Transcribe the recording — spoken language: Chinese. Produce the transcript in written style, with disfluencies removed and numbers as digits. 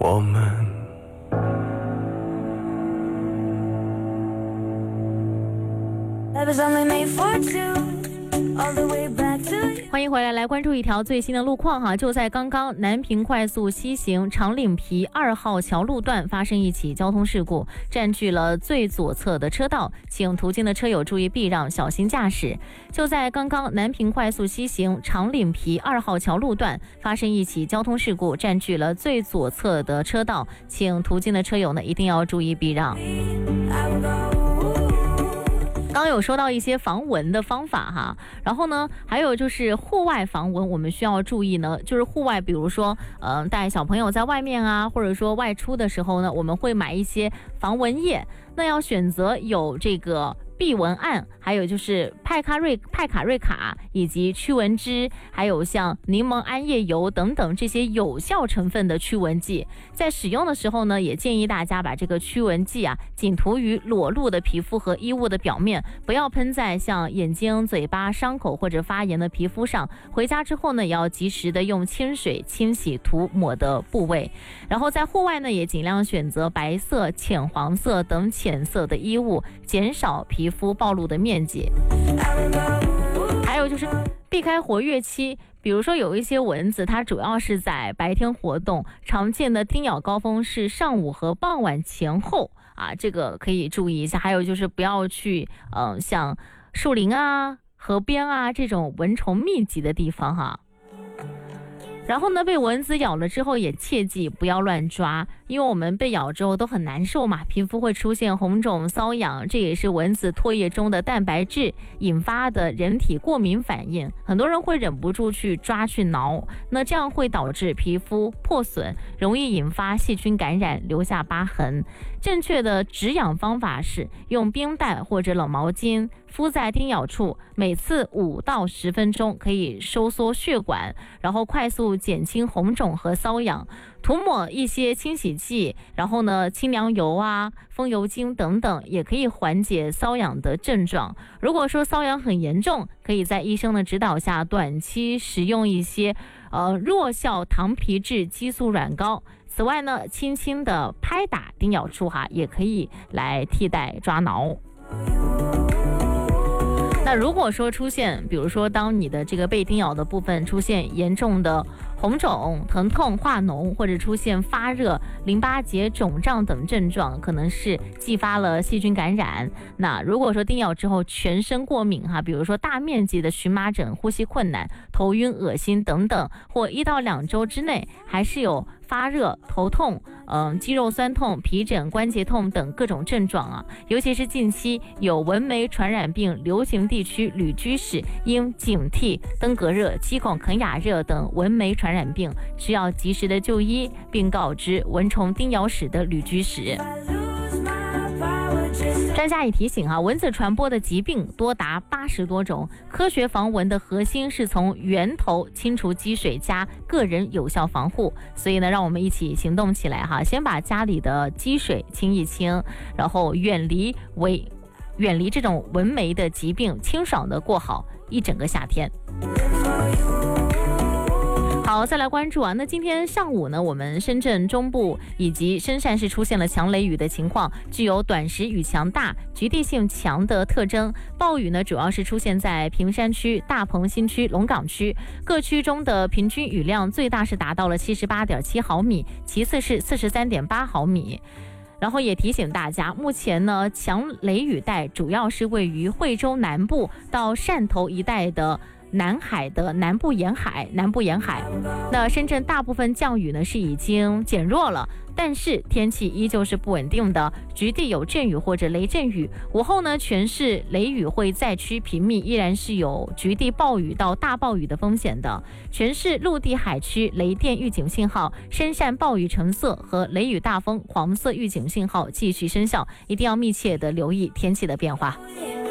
我们。 欢迎回来，来关注一条最新的路况哈，就在刚刚南平快速西行长岭皮2号桥路段发生一起交通事故，占据了最左侧的车道，请途经的车友注意避让，小心驾驶。就在刚刚南平快速西行长岭皮2号桥路段发生一起交通事故，占据了最左侧的车道，请途经的车友呢一定要注意避让。刚有说到一些防蚊的方法哈，然后呢，还有就是户外防蚊，我们需要注意呢，就是户外，比如说，带小朋友在外面啊，或者说外出的时候呢，我们会买一些防蚊液，那要选择有这个避蚊胺，还有就是派卡瑞卡以及驱蚊脂，还有像柠檬桉叶油等等这些有效成分的驱蚊剂。在使用的时候呢，也建议大家把这个驱蚊剂啊仅涂于裸露的皮肤和衣物的表面，不要喷在像眼睛、嘴巴、伤口或者发炎的皮肤上。回家之后呢，也要及时的用清水清洗涂抹的部位。然后在户外呢，也尽量选择白色、浅黄色等浅色的衣物，减少皮肤暴露的面积。还有就是避开活跃期，比如说有一些蚊子它主要是在白天活动，常见的叮咬高峰是上午和傍晚前后啊，这个可以注意一下。还有就是不要去像树林啊、河边啊这种蚊虫密集的地方哈。然后呢，被蚊子咬了之后也切记不要乱抓，因为我们被咬之后都很难受嘛，皮肤会出现红肿、瘙痒，这也是蚊子唾液中的蛋白质引发的人体过敏反应。很多人会忍不住去抓去挠，那这样会导致皮肤破损，容易引发细菌感染，留下疤痕。正确的止痒方法是用冰袋或者冷毛巾敷在叮咬处，每次5到10分钟，可以收缩血管，然后快速减轻红肿和瘙痒。涂抹一些清洗剂，然后呢，清凉油啊、风油精等等，也可以缓解瘙痒的症状。如果说瘙痒很严重，可以在医生的指导下短期食用一些弱效糖皮质激素软膏。此外呢，轻轻的拍打叮咬处哈，也可以来替代抓挠。那如果说出现，比如说当你的这个被叮咬的部分出现严重的红肿、疼痛、化脓，或者出现发热、淋巴结肿胀等症状，可能是继发了细菌感染。那如果说叮咬之后全身过敏哈，比如说大面积的荨麻疹、呼吸困难、头晕、恶心等等，或1到2周之内还是有发热、头痛、肌肉酸痛、皮疹、关节痛等各种症状啊，尤其是近期有蚊媒传染病流行地区旅居史，应警惕登革热、鸡孔肯雅热等蚊媒传染病，需要及时的就医，并告知蚊虫叮咬史的旅居史。专家也提醒啊，蚊子传播的疾病多达80多种，科学防蚊的核心是从源头清除积水加个人有效防护。所以呢，让我们一起行动起来哈，先把家里的积水清一清，然后远离这种蚊媒的疾病，清爽的过好一整个夏天。好，再来关注啊。那今天上午呢，我们深圳中部以及深汕市出现了强雷雨的情况，具有短时雨强大、局地性强的特征。暴雨呢，主要是出现在坪山区、大鹏新区、龙岗区各区中的平均雨量最大是达到了78.7毫米，其次是43.8毫米。然后也提醒大家，目前呢，强雷雨带主要是位于惠州南部到汕头一带的南海的南部沿海。那深圳大部分降雨呢是已经减弱了，但是天气依旧是不稳定的，局地有阵雨或者雷阵雨。午后呢，全市雷雨会再趋频密，依然是有局地暴雨到大暴雨的风险的。全市陆地海区雷电预警信号、深汕暴雨橙色和雷雨大风黄色预警信号继续生效，一定要密切的留意天气的变化。